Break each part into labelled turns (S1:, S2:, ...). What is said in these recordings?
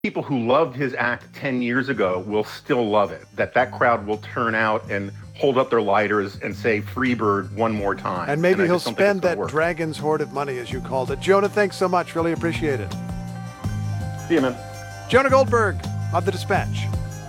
S1: people who loved his act 10 years ago will still love it, that crowd will turn out and hold up their lighters and say Freebird one more time.
S2: And maybe he'll spend that dragon's hoard of money, as you called it. Jonah, thanks so much. Really appreciate it.
S1: See you, man.
S2: Jonah Goldberg of The Dispatch.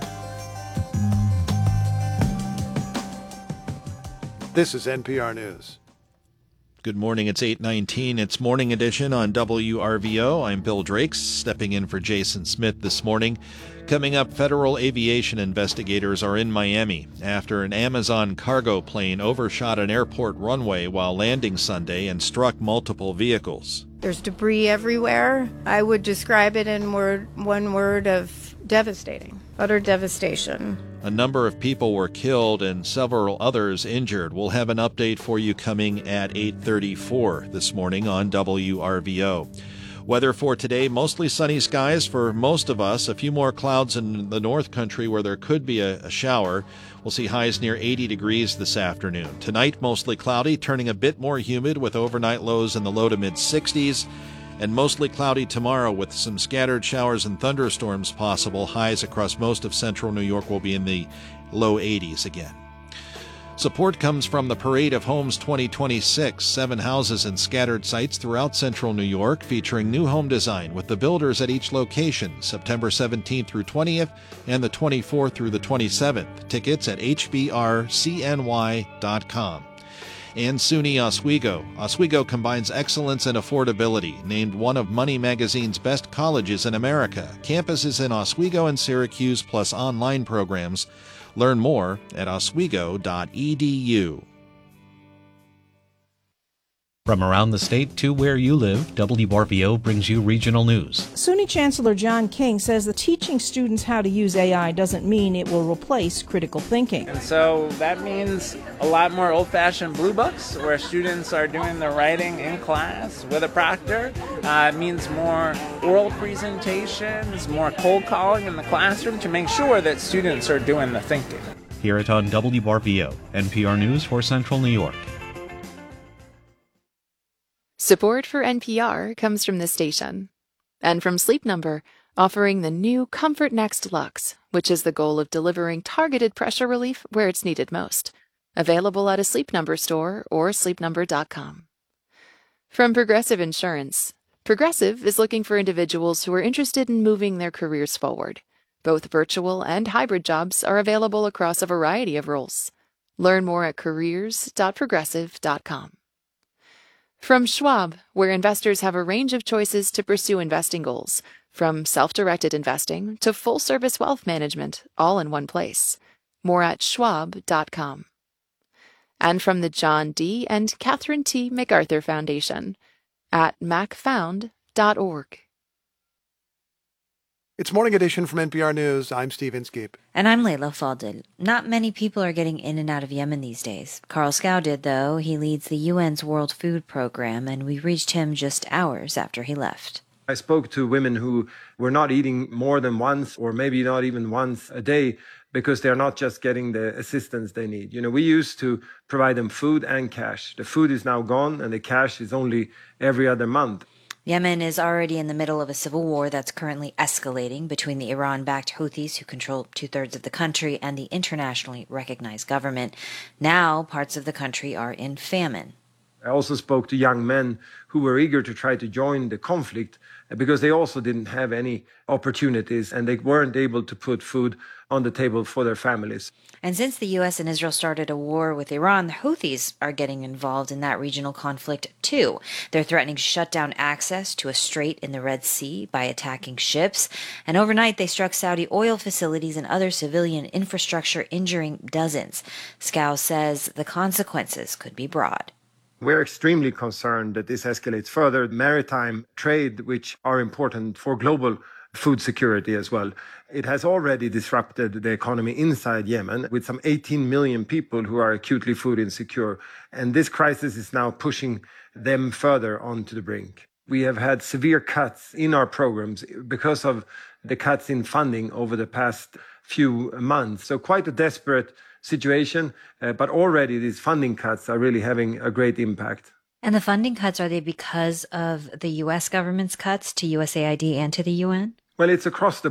S2: This is NPR News.
S3: Good morning. It's 8:19. It's Morning Edition on WRVO. I'm Bill Drakes, stepping in for Jason Smith this morning. Coming up, federal aviation investigators are in Miami after an Amazon cargo plane overshot an airport runway while landing Sunday and struck multiple vehicles.
S4: There's debris everywhere. I would describe it in one word of devastating, utter devastation.
S3: A number of people were killed and several others injured. We'll have an update for you coming at 8:34 this morning on WRVO. Weather for today, mostly sunny skies for most of us. A few more clouds in the North Country where there could be a shower. We'll see highs near 80 degrees this afternoon. Tonight, mostly cloudy, turning a bit more humid with overnight lows in the low to mid-60s. And mostly cloudy tomorrow with some scattered showers and thunderstorms possible. Highs across most of central New York will be in the low 80s again. Support comes from the Parade of Homes 2026, 7 houses and scattered sites throughout central New York, featuring new home design with the builders at each location, September 17th through 20th and the 24th through the 27th. Tickets at hbrcny.com. And SUNY Oswego. Oswego combines excellence and affordability, named one of Money Magazine's best colleges in America. Campuses in Oswego and Syracuse, plus online programs. Learn more at oswego.edu.
S5: From around the state to where you live, WRVO brings you regional news.
S6: SUNY Chancellor John King says that teaching students how to use AI doesn't mean it will replace critical thinking.
S7: And so that means a lot more old-fashioned blue books where students are doing the writing in class with a proctor. It means more oral presentations, more cold calling in the classroom to make sure that students are doing the thinking.
S5: Hear it on WRVO, NPR News for Central New York.
S8: Support for NPR comes from this station and from Sleep Number, offering the new Comfort Next Luxe, which is the goal of delivering targeted pressure relief where it's needed most. Available at a Sleep Number store or sleepnumber.com. From Progressive Insurance, Progressive is looking for individuals who are interested in moving their careers forward. Both virtual and hybrid jobs are available across a variety of roles. Learn more at careers.progressive.com. From Schwab, where investors have a range of choices to pursue investing goals, from self-directed investing to full-service wealth management, all in one place. More at schwab.com. And from the John D. and Catherine T. MacArthur Foundation at macfound.org.
S2: It's Morning Edition from NPR News. I'm Steve Inskeep.
S9: And I'm Layla Fadel. Not many people are getting in and out of Yemen these days. Carl Scow did, though. He leads the UN's World Food Program, and we reached him just hours after he left.
S10: I spoke to women who were not eating more than once or maybe not even once a day because they're not just getting the assistance they need. You know, we used to provide them food and cash. The food is now gone and the cash is only every other month.
S9: Yemen is already in the middle of a civil war that's currently escalating between the Iran-backed Houthis, who control 2/3 of the country, and the internationally recognized government. Now, parts of the country are in famine.
S10: I also spoke to young men who were eager to try to join the conflict because they also didn't have any opportunities and they weren't able to put food on the table for their families.
S9: And since the U.S. and Israel started a war with Iran, the Houthis are getting involved in that regional conflict too. They're threatening to shut down access to a strait in the Red Sea by attacking ships. And overnight, they struck Saudi oil facilities and other civilian infrastructure, injuring dozens. Scow says the consequences could be broad.
S10: We're extremely concerned that this escalates further. Maritime trade, which are important for global food security as well. It has already disrupted the economy inside Yemen with some 18 million people who are acutely food insecure. And this crisis is now pushing them further onto the brink. We have had severe cuts in our programs because of the cuts in funding over the past few months. So quite a desperate situation, but already these funding cuts are really having a great impact.
S9: And the funding cuts, are they because of the U.S. government's cuts to USAID and to the UN?
S10: Well, it's across the